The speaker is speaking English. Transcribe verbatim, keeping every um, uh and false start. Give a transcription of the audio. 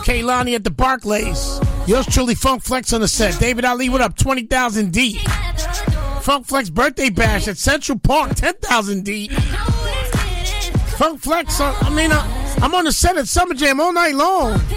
Kaylani at the Barclays. Yours truly, Funk Flex on the set. David Ali, what up? twenty thousand deep. Funk Flex birthday bash at Central Park, ten thousand deep. Funk Flex, uh, I mean, uh, I'm on the set at Summer Jam all night long.